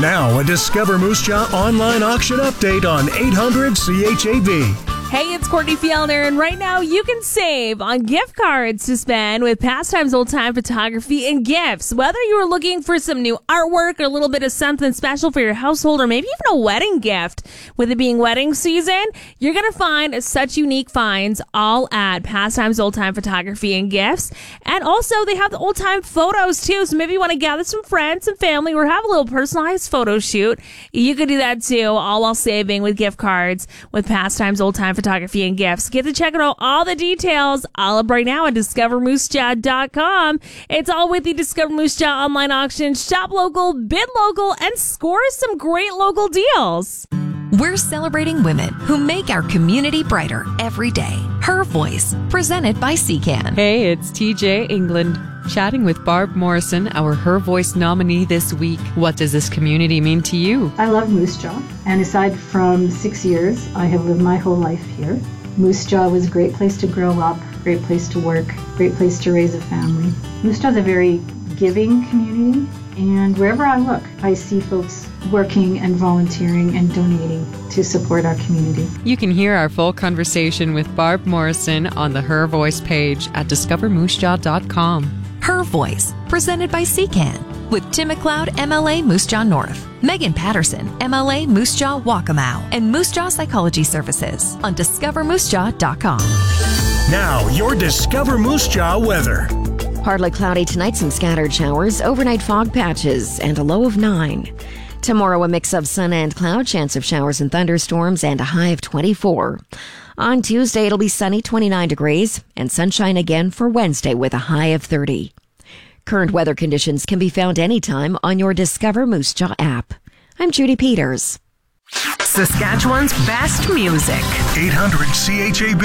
Now, a Discover Moose Jaw online auction update on 800 CHAV. Hey, it's Courtney Fielner, and right now you can save on gift cards to spend with Pastimes Old Time Photography and Gifts. Whether you are looking for some new artwork or a little bit of something special for your household or maybe even a wedding gift, with it being wedding season, you're going to find such unique finds all at Pastimes Old Time Photography and Gifts. And also, they have the old time photos too, so maybe you want to gather some friends and family or have a little personalized photo shoot. You could do that too, all while saving with gift cards with Pastimes Old Time Photography and Gifts. Get to check out all the details all up right now at discovermoosejaw.com. It's all with the Discover Moose Jaw online auction. Shop local, bid local, and score some great local deals. We're celebrating women who make our community brighter every day. Her Voice, presented by CCAN. Hey, it's TJ England, chatting with Barb Morrison, our Her Voice nominee this week. What does this community mean to you? I love Moose Jaw, and aside from 6 years, I have lived my whole life here. Moose Jaw was a great place to grow up, great place to work, great place to raise a family. Moose Jaw is a very giving community, and wherever I look, I see folks working and volunteering and donating to support our community. You can hear our full conversation with Barb Morrison on the Her Voice page at discovermoosejaw.com. Her Voice, presented by CCAN, with Tim McLeod, MLA Moose Jaw North, Megan Patterson, MLA Moose Jaw Waccamaw, and Moose Jaw Psychology Services on discovermoosejaw.com. Now, your Discover Moose Jaw weather. Partly cloudy tonight, some scattered showers, overnight fog patches, and a low of 9. Tomorrow, a mix of sun and cloud, chance of showers and thunderstorms, and a high of 24. On Tuesday, it'll be sunny, 29 degrees, and sunshine again for Wednesday with a high of 30. Current weather conditions can be found anytime on your Discover Moose Jaw app. I'm Judy Peters. Saskatchewan's best music. 800 CHAB.